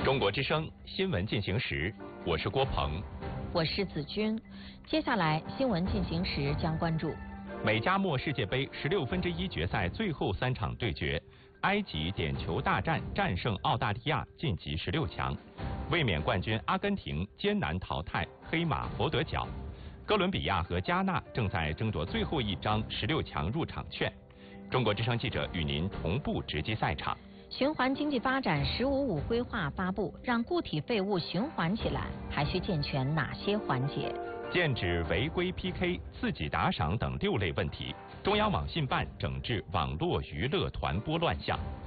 中国之声新闻进行时，我是郭鹏， 我是子君。接下来新闻进行时将关注美加墨世界杯16分之一决赛最后3场对决，埃及点球大战战胜澳大利亚晋级16强，卫冕冠军阿根廷艰难淘汰黑马佛得角，哥伦比亚和加纳正在争夺最后一张16强入场券。中国之声记者与您同步直击赛场。 循环经济发展“15+5”规划发布，让固体废物循环起来，还需健全哪些环节？ 剑指违规 PK、自己打赏等6类问题，中央网信办整治网络娱乐传播乱象。